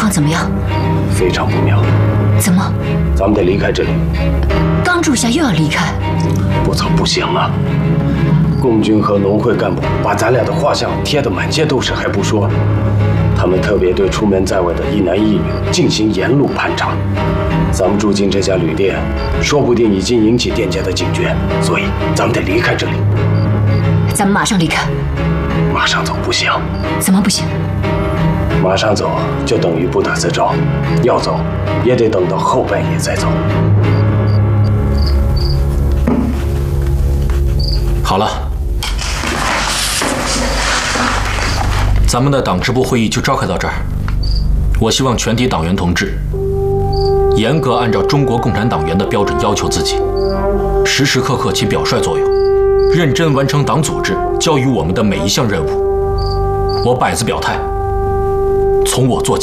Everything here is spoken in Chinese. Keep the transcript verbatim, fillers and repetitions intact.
况怎么样？ 非常不妙。 怎么？ 咱们得离开这里。 刚住下又要离开？ 不走不行啊！共军和农会干部把咱俩的画像贴得满街都是，还不说，他们特别对出门在外的一男一女进行沿路盘查。咱们住进这家旅店，说不定已经引起店家的警觉，所以咱们得离开这里。 咱们马上离开。 马上走不行。 怎么不行？ 马上走就等于不打自招，要走也得等到后半夜再走。 好了，咱们的党支部会议就召开到这儿。我希望全体党员同志严格按照中国共产党员的标准要求自己，时时刻刻起表率作用，认真完成党组织交予我们的每一项任务。我百字表态，从我做起。